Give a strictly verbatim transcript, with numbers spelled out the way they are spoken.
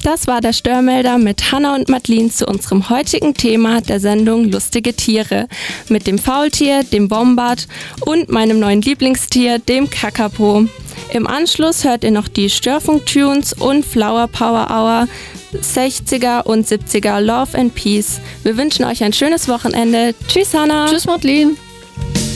Das war der Störmelder mit Hanna und Madeline zu unserem heutigen Thema der Sendung Lustige Tiere mit dem Faultier, dem Wombat und meinem neuen Lieblingstier, dem Kakapo. Im Anschluss hört ihr noch die Störfunk-Tunes und Flower Power Hour, sechziger und siebziger Love and Peace. Wir wünschen euch ein schönes Wochenende. Tschüss, Hanna. Tschüss, Madeline.